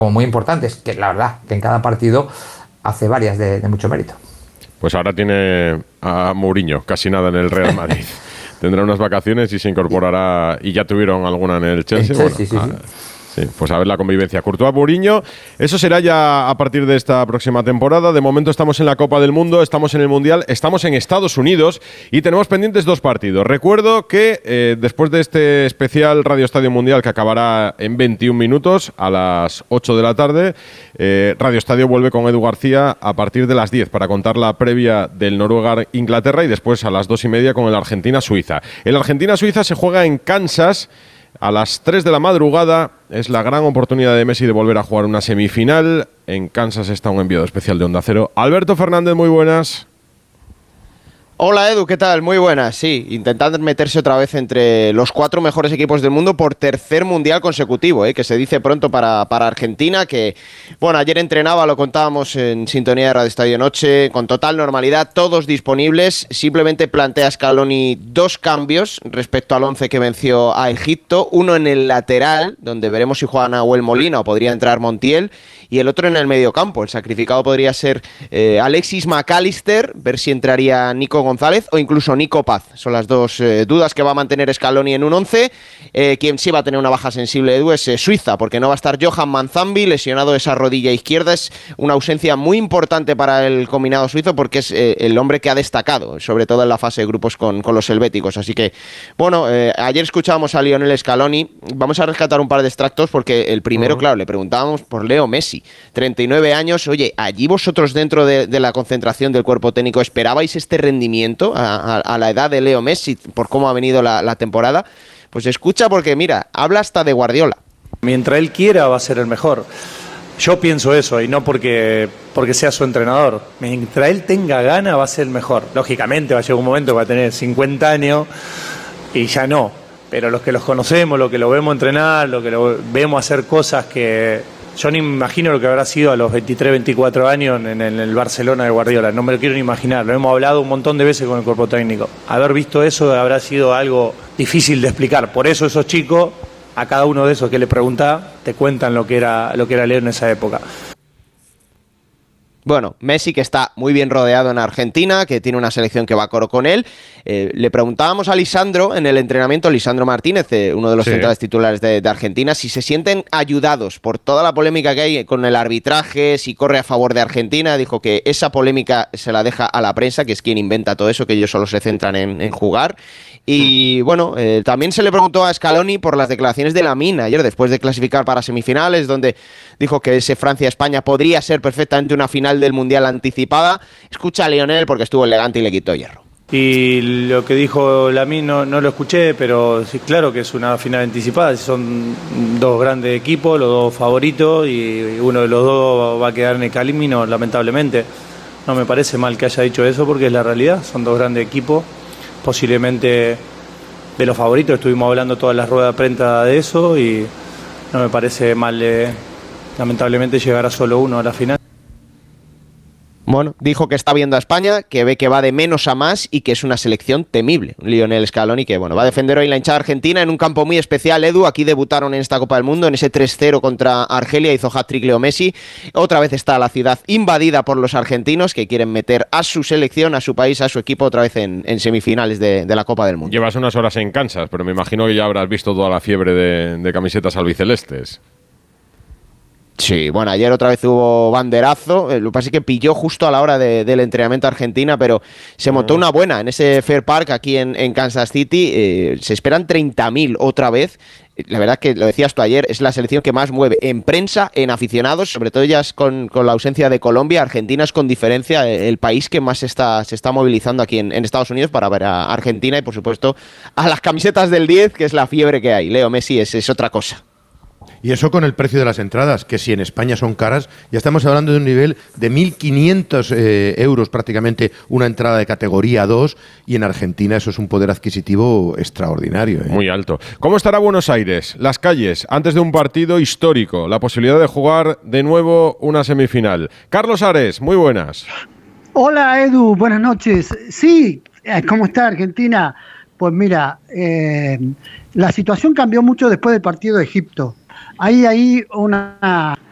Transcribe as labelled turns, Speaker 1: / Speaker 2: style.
Speaker 1: como muy importantes, que la verdad que en cada partido hace varias de mucho mérito.
Speaker 2: Pues ahora tiene a Mourinho, casi nada en el Real Madrid. Tendrá unas vacaciones y se incorporará, y ya tuvieron alguna en el Chelsea.
Speaker 1: Bueno, sí.
Speaker 2: Sí, pues a ver la convivencia. Courtois, Mourinho, eso será ya a partir de esta próxima temporada. De momento estamos en la Copa del Mundo, estamos en el Mundial, estamos en Estados Unidos y tenemos pendientes 2 partidos. Recuerdo que después de este especial Radio Estadio Mundial que acabará en 21 minutos a las 8 de la tarde, Radio Estadio vuelve con Edu García a partir de las 10 para contar la previa del Noruega-Inglaterra y después a las 2:30 con el Argentina-Suiza. El Argentina-Suiza se juega en Kansas a las 3 de la madrugada. Es la gran oportunidad de Messi de volver a jugar una semifinal. En Kansas está un enviado especial de Onda Cero. Alberto Fernández, muy buenas.
Speaker 3: Hola Edu, ¿qué tal? Muy buenas, sí, intentando meterse otra vez entre los 4 mejores equipos del mundo por tercer mundial consecutivo, que se dice pronto para Argentina, que, bueno, ayer entrenaba, lo contábamos en sintonía de Radio Estadio Noche, con total normalidad, todos disponibles, simplemente plantea Scaloni 2 cambios respecto al 11 que venció a Egipto, uno en el lateral, donde veremos si juega Nahuel Molina o podría entrar Montiel, y el otro en el mediocampo. El sacrificado podría ser Alexis McAllister, ver si entraría Nico González o incluso Nico Paz. Son las 2 dudas que va a mantener Scaloni en un 11. Quien sí va a tener una baja sensible, Edu, es Suiza, porque no va a estar Johan Manzambi, lesionado de esa rodilla izquierda. Es una ausencia muy importante para el combinado suizo porque es el hombre que ha destacado, sobre todo en la fase de grupos con los helvéticos. Así que, bueno, ayer escuchábamos a Lionel Scaloni. Vamos a rescatar un par de extractos porque el primero, claro, le preguntábamos por Leo Messi. 39 años, oye, allí vosotros dentro de la concentración del cuerpo técnico, ¿esperabais este rendimiento a la edad de Leo Messi por cómo ha venido la temporada? Pues escucha porque mira, habla hasta de Guardiola.
Speaker 4: Mientras él quiera va a ser el mejor. Yo pienso eso y no porque sea su entrenador. Mientras él tenga gana va a ser el mejor. Lógicamente va a llegar un momento que va a tener 50 años y ya no. Pero los que los conocemos, los que lo vemos entrenar, los que lo vemos hacer cosas que... Yo ni me imagino lo que habrá sido a los 23, 24 años en el Barcelona de Guardiola. No me lo quiero ni imaginar. Lo hemos hablado un montón de veces con el cuerpo técnico. Haber visto eso habrá sido algo difícil de explicar. Por eso esos chicos, a cada uno de esos que le preguntás, te cuentan lo que era Leo en esa época.
Speaker 3: Bueno, Messi, que está muy bien rodeado en Argentina, que tiene una selección que va a coro con él. Le preguntábamos a Lisandro en el entrenamiento, Lisandro Martínez, uno de los centrales titulares de Argentina, si se sienten ayudados por toda la polémica que hay con el arbitraje, si corre a favor de Argentina. Dijo que esa polémica se la deja a la prensa, que es quien inventa todo eso, que ellos solo se centran en jugar. Y bueno, también se le preguntó a Scaloni por las declaraciones de Lamine ayer, después de clasificar para semifinales, donde dijo que ese Francia-España podría ser perfectamente una final del Mundial anticipada. Escucha a Lionel porque estuvo elegante y le quitó hierro.
Speaker 4: Y lo que dijo Lamine no lo escuché, pero sí, claro que es una final anticipada. Son 2 grandes equipos, los 2 favoritos, y uno de los 2 va a quedar en el camino, lamentablemente. No me parece mal que haya dicho eso porque es la realidad. Son 2 grandes equipos, posiblemente de los favoritos. Estuvimos hablando todas las ruedas de prensa de eso y no me parece mal, lamentablemente, llegar a solo uno a la final.
Speaker 3: Bueno, dijo que está viendo a España, que ve que va de menos a más y que es una selección temible. Lionel Scaloni, que bueno, va a defender hoy la hinchada argentina en un campo muy especial, Edu. Aquí debutaron en esta Copa del Mundo, en ese 3-0 contra Argelia, hizo hat-trick Leo Messi. Otra vez está la ciudad invadida por los argentinos que quieren meter a su selección, a su país, a su equipo otra vez en semifinales de la Copa del Mundo.
Speaker 2: Llevas unas horas en Kansas, pero me imagino que ya habrás visto toda la fiebre de camisetas albicelestes.
Speaker 3: Sí, bueno, ayer otra vez hubo banderazo, lo que pasa es que pilló justo a la hora del entrenamiento Argentina, pero se montó una buena en ese Fair Park aquí en Kansas City. Se esperan 30.000 otra vez. La verdad que, lo decías tú ayer, es la selección que más mueve en prensa, en aficionados, sobre todo ya con la ausencia de Colombia. Argentina es con diferencia el país que más se está movilizando aquí en Estados Unidos para ver a Argentina y, por supuesto, a las camisetas del 10, que es la fiebre que hay. Leo Messi es otra cosa.
Speaker 5: Y eso con el precio de las entradas, que si en España son caras, ya estamos hablando de un nivel de 1.500 euros prácticamente una entrada de categoría 2, y en Argentina eso es un poder adquisitivo extraordinario.
Speaker 2: Muy alto. ¿Cómo estará Buenos Aires? Las calles, antes de un partido histórico, la posibilidad de jugar de nuevo una semifinal. Carlos Ares, muy buenas.
Speaker 6: Hola Edu, buenas noches. Sí, ¿cómo está Argentina? Pues mira, la situación cambió mucho después del partido de Egipto. Hay ahí una